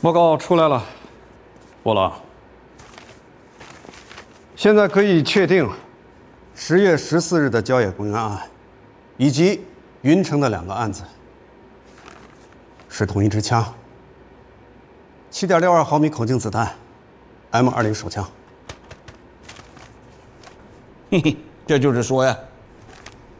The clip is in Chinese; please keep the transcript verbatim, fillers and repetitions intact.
报告出来了，波老。现在可以确定，十月十四日的郊野公园案，以及云城的两个案子，是同一支枪，七点六二毫米口径子弹 ，M 二零手枪。 嘿嘿，这就是说呀，